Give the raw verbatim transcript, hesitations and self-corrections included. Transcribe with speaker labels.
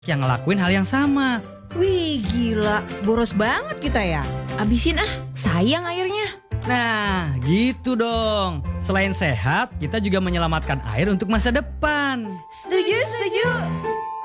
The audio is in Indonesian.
Speaker 1: yang ngelakuin hal yang sama.
Speaker 2: Wih gila, boros banget kita ya.
Speaker 3: Abisin ah, sayang airnya.
Speaker 1: Nah, gitu dong. Selain sehat, kita juga menyelamatkan air untuk masa depan.
Speaker 2: Setuju, setuju.